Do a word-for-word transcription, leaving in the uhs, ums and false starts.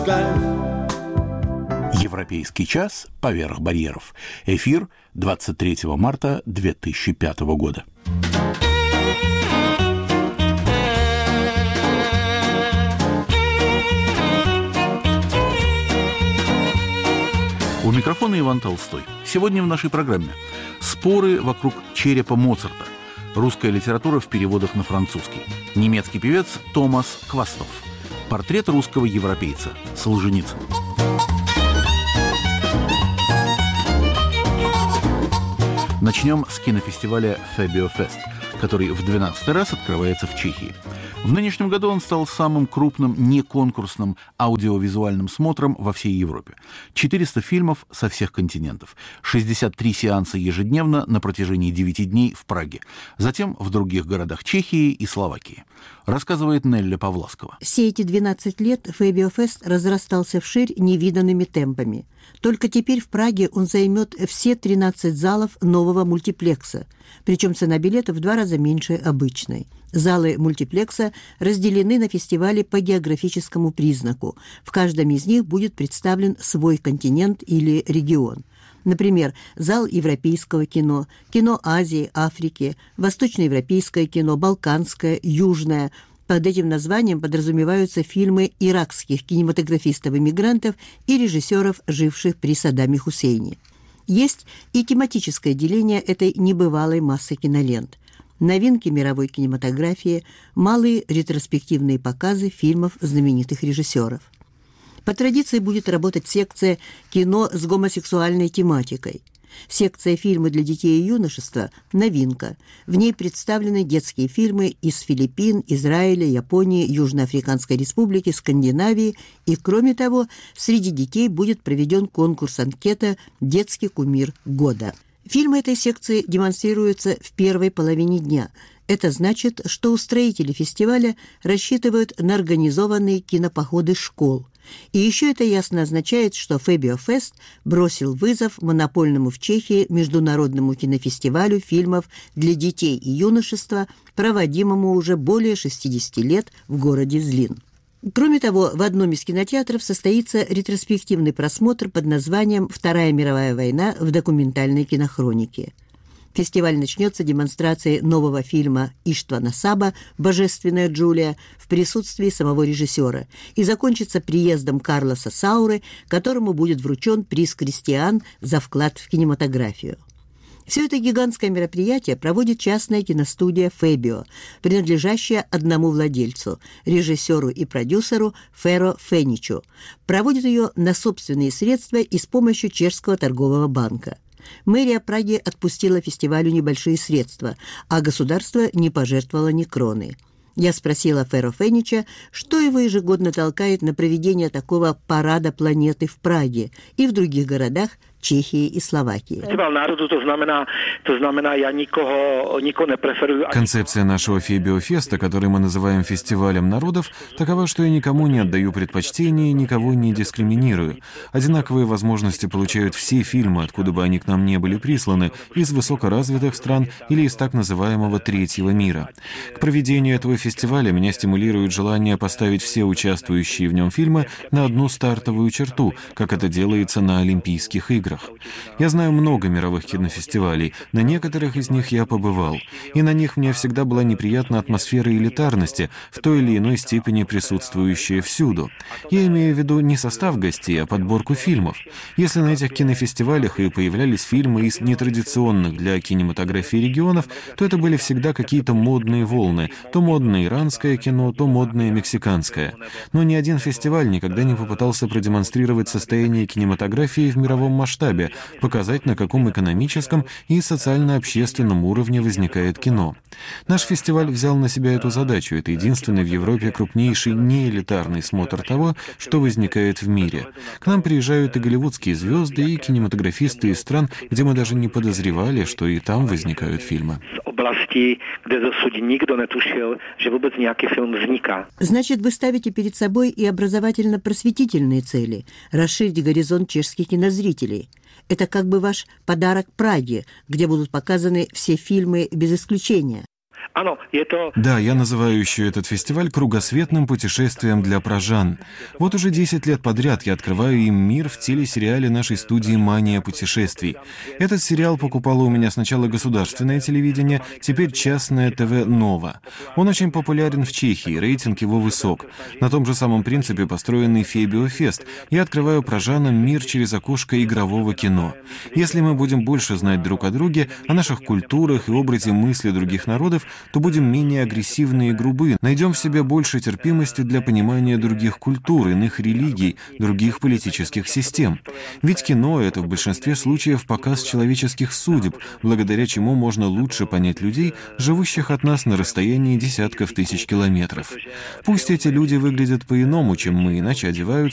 пускай. Европейский час поверх барьеров. Эфир двадцать третьего марта две тысячи пятого года. У микрофона Иван Толстой. Сегодня в нашей программе споры вокруг черепа Моцарта, русская литература в переводах на французский, немецкий певец Томас Квастов, портрет русского европейца Солженицын. Начнем с кинофестиваля Fabio Fest, который в двенадцатый раз открывается в Чехии. В нынешнем году он стал самым крупным неконкурсным аудиовизуальным смотром во всей Европе. четыреста фильмов со всех континентов, шестьдесят три сеанса ежедневно на протяжении девяти дней в Праге, затем в других городах Чехии и Словакии. Рассказывает Нелли Павласкова. Все эти двенадцать лет Fabio Fest разрастался вширь невиданными темпами. Только теперь в Праге он займет все тринадцать залов нового мультиплекса, причем цена билета в два раза меньше обычной. Залы мультиплекса разделены на фестивали по географическому признаку. В каждом из них будет представлен свой континент или регион. Например, зал европейского кино, кино Азии, Африки, восточноевропейское кино, балканское, южное. Под этим названием подразумеваются фильмы иракских кинематографистов-эмигрантов и режиссеров, живших при Саддаме Хусейне. Есть и тематическое деление этой небывалой массы кинолент. Новинки мировой кинематографии, малые ретроспективные показы фильмов знаменитых режиссеров. По традиции будет работать секция «Кино с гомосексуальной тематикой». Секция «Фильмы для детей и юношества» – новинка. В ней представлены детские фильмы из Филиппин, Израиля, Японии, Южноафриканской Республики, Скандинавии. И, кроме того, среди детей будет проведен конкурс-анкета «Детский кумир года». Фильмы этой секции демонстрируются в первой половине дня. Это значит, что устроители фестиваля рассчитывают на организованные кинопоходы школ. И еще это ясно означает, что Fabio Fest бросил вызов монопольному в Чехии международному кинофестивалю фильмов для детей и юношества, проводимому уже более шестидесяти лет в городе Злин. Кроме того, в одном из кинотеатров состоится ретроспективный просмотр под названием «Вторая мировая война в документальной кинохронике». Фестиваль начнется демонстрацией нового фильма Иштвана Саба «Божественная Джулия» в присутствии самого режиссера и закончится приездом Карлоса Сауры, которому будет вручен приз Кристиан за вклад в кинематографию. Все это гигантское мероприятие проводит частная киностудия Fabio, принадлежащая одному владельцу, режиссеру и продюсеру Феро Феничу. Проводит ее на собственные средства и с помощью Чешского торгового банка. Мэрия Праги отпустила фестивалю небольшие средства, а государство не пожертвовало ни кроны. Я спросила Феро Фенича, что его ежегодно толкает на проведение такого парада планеты в Праге и в других городах Чехии и Словакии. Концепция нашего Fabio Fest, который мы называем фестивалем народов, такова, что я никому не отдаю предпочтения и никого не дискриминирую. Одинаковые возможности получают все фильмы, откуда бы они к нам не были присланы, из высокоразвитых стран или из так называемого третьего мира. К проведению этого фестиваля меня стимулирует желание поставить все участвующие в нем фильмы на одну стартовую черту, как это делается на Олимпийских играх. Я знаю много мировых кинофестивалей, на некоторых из них я побывал, и на них мне всегда была неприятна атмосфера элитарности, в той или иной степени присутствующая всюду. Я имею в виду не состав гостей, а подборку фильмов. Если на этих кинофестивалях и появлялись фильмы из нетрадиционных для кинематографии регионов, то это были всегда какие-то модные волны, то модное иранское кино, то модное мексиканское. Но ни один фестиваль никогда не попытался продемонстрировать состояние кинематографии в мировом масштабе, показать, на каком экономическом и социально-общественном уровне возникает кино. Наш фестиваль взял на себя эту задачу. Это единственный в Европе крупнейший неэлитарный смотр того, что возникает в мире. К нам приезжают и голливудские звезды, и кинематографисты из стран, где мы даже не подозревали, что и там возникают фильмы. Значит, вы ставите перед собой и образовательно-просветительные цели – расширить горизонт чешских кинозрителей. Это как бы ваш подарок Праге, где будут показаны все фильмы без исключения. Да, я называю еще этот фестиваль кругосветным путешествием для пражан. Вот уже десять лет подряд я открываю им мир в телесериале нашей студии «Мания путешествий». Этот сериал покупало у меня сначала государственное телевидение, теперь частное ТВ «Нова». Он очень популярен в Чехии, рейтинг его высок. На том же самом принципе построенный Фебиофест. Я открываю пражанам мир через окошко игрового кино. Если мы будем больше знать друг о друге, о наших культурах и образе мысли других народов, то будем менее агрессивны и грубы, найдем в себе больше терпимости для понимания других культур, иных религий, других политических систем. Ведь кино — это в большинстве случаев показ человеческих судеб, благодаря чему можно лучше понять людей, живущих от нас на расстоянии десятков тысяч километров. Пусть эти люди выглядят по-иному, чем мы, иначе одеваются,